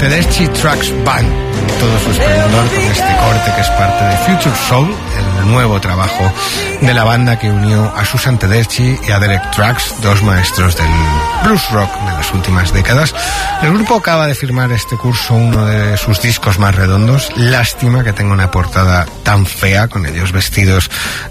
Tedeschi Trucks Band, todo su esplendor, con este corte que es parte de Future Soul, el nuevo trabajo de la banda que unió a Susan Tedeschi y a Derek Trucks, dos maestros del blues rock de las últimas décadas. El grupo acaba de firmar este curso uno de sus discos más redondos. Lástima que tenga una portada tan fea, con ellos vestidos